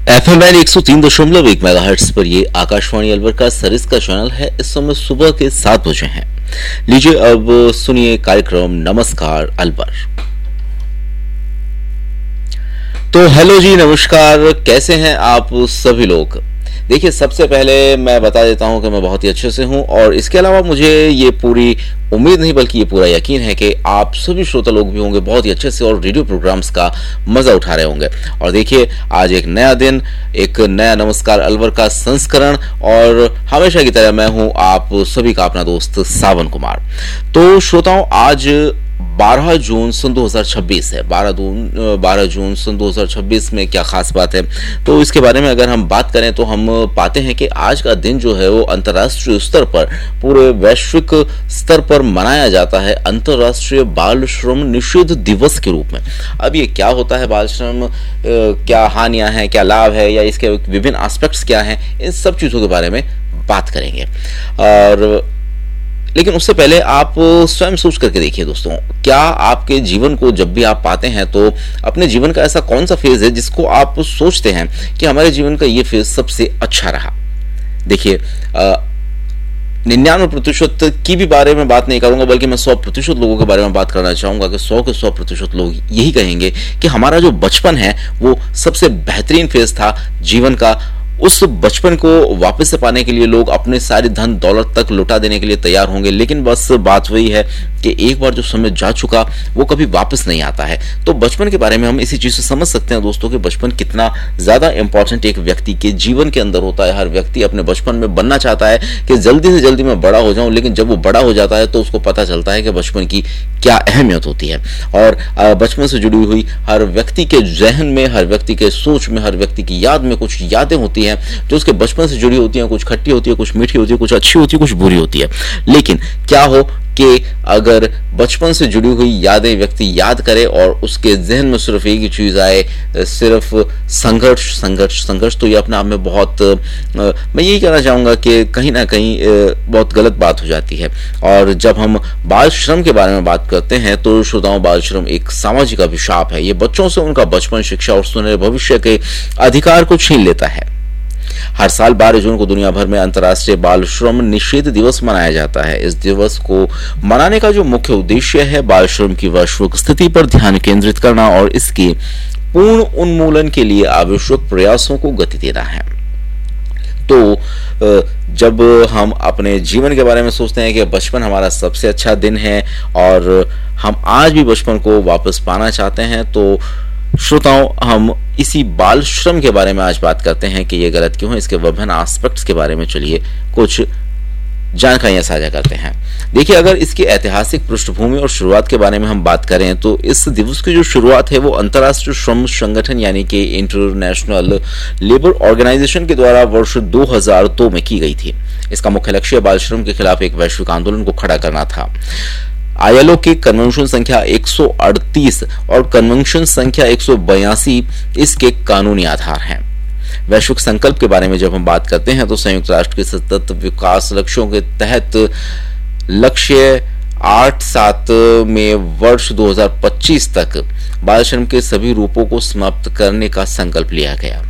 FM 103.1 megahertz पर ये आकाशवाणी अलवर का सरिस का चैनल है। इस समय सुबह के 7 बजे हैं। लीजिए अब सुनिए कार्यक्रम नमस्कार अलवर। तो हेलो जी, नमस्कार, कैसे हैं आप सभी लोग। देखिए, सबसे पहले मैं बता देता हूं कि मैं बहुत ही अच्छे से हूं और इसके अलावा मुझे ये पूरी उम्मीद नहीं बल्कि ये पूरा यकीन है कि आप सभी श्रोता लोग भी होंगे बहुत ही अच्छे से और रेडियो प्रोग्राम्स का मजा उठा रहे होंगे। और देखिए, आज एक नया दिन, एक नया नमस्कार अलवर का संस्करण और हमेशा की तरह मैं हूं आप सभी का अपना दोस्त सावन कुमार। तो श्रोताओं, आज 12 जून सन 2026 है। 12 जून सन 2026 में क्या खास बात है, तो इसके बारे में अगर हम बात करें तो हम पाते हैं कि आज का दिन जो है वो अंतर्राष्ट्रीय स्तर पर, पूरे वैश्विक स्तर पर मनाया जाता है अंतर्राष्ट्रीय बाल श्रम निषेध दिवस के रूप में। अब ये क्या होता है बाल श्रम, क्या हानियां हैं, क्या लाभ है, या इसके विभिन्न एस्पेक्ट्स क्या हैं, इन सब चीजों के बारे में बात करेंगे। और लेकिन उससे पहले आप स्वयं सोच करके देखिए दोस्तों, क्या आपके जीवन को जब भी आप पाते हैं तो अपने जीवन का ऐसा कौन सा फेज है जिसको आप सोचते हैं कि हमारे जीवन का ये फेज सबसे अच्छा रहा। देखिए, 99% की भी बारे में बात नहीं करूंगा, बल्कि मैं 100% लोगों के बारे में बात करना चाहूंगा कि 100 के 100% लोग यही कहेंगे कि हमारा जो बचपन है वो सबसे बेहतरीन फेज था जीवन का। उस बचपन को वापस से पाने के लिए लोग अपने सारी धन दौलत तक लुटा देने के लिए तैयार होंगे, लेकिन बस बात वही है कि एक बार जो समय जा चुका वो कभी वापस नहीं आता है। तो बचपन के बारे में हम इसी चीज से समझ सकते हैं दोस्तों कि बचपन कितना ज्यादा इंपॉर्टेंट एक व्यक्ति के जीवन के अंदर होता है। हर व्यक्ति अपने बचपन में बनना चाहता है कि जल्दी से जल्दी मैं बड़ा हो जाऊं, लेकिन जब वो बड़ा हो जाता है तो उसको पता चलता है कि बचपन की क्या अहमियत होती है। और बचपन से जुड़ी हुई हर व्यक्ति के जहन में, हर व्यक्ति के सोच में, हर व्यक्ति की याद में कुछ यादें होती हैं जो उसके बचपन से जुड़ी होती हैं। कुछ खट्टी होती है, कुछ मीठी होती है, कुछ अच्छी होती है, कुछ बुरी होती है। लेकिन क्या हो कि अगर बचपन से जुड़ी हुई यादें व्यक्ति याद करे और उसके जहन में सिर्फ एक ही चीज आए, सिर्फ संघर्ष संघर्ष संघर्ष, तो ये अपने आप में बहुत, मैं यही कहना चाहूंगा कि कहीं ना कहीं बहुत गलत बात हो जाती है। और जब हम बाल श्रम के बारे में बात करते हैं तो श्रोताओं, बाल श्रम एक सामाजिक अभिशाप है। ये बच्चों से उनका बचपन, शिक्षा और सुनहरे भविष्य के अधिकार को छीन लेता है। हर साल 12 जून को दुनिया भर में अंतर्राष्ट्रीय बाल श्रम निषेध दिवस मनाया जाता है। इस दिवस को मनाने का जो मुख्य उद्देश्य है, बाल श्रम की वैश्विक स्थिति पर ध्यान केंद्रित करना और इसके पूर्ण उन्मूलन के लिए आवश्यक प्रयासों को गति देना है। तो जब हम अपने जीवन के बारे में सोचते हैं कि बचपन हमारा सबसे अच्छा दिन है और हम आज भी बचपन को वापस पाना चाहते हैं, तो श्रोताओं, हम इसी बाल श्रम के बारे में आज बात करते हैं कि ये गलत क्यों है। इसके विभिन्न एस्पेक्ट्स के बारे में चलिए कुछ जानकारियां साझा करते हैं। देखिए, अगर इसकी ऐतिहासिक पृष्ठभूमि और शुरुआत के बारे में हम बात करें तो इस दिवस की जो शुरुआत है वो अंतर्राष्ट्रीय श्रम संगठन यानी कि इंटरनेशनल लेबर ऑर्गेनाइजेशन के द्वारा वर्ष 2002 में की गई थी। इसका मुख्य लक्ष्य बाल श्रम के खिलाफ एक वैश्विक आंदोलन को खड़ा करना था। आईएलओ के कन्वेंशन संख्या 138 और कन्वेंशन संख्या 182 इसके कानूनी आधार हैं। वैश्विक संकल्प के बारे में जब हम बात करते हैं तो संयुक्त राष्ट्र के सतत विकास लक्ष्यों के तहत लक्ष्य 8-7 में वर्ष 2025 तक बाल श्रम के सभी रूपों को समाप्त करने का संकल्प लिया गया।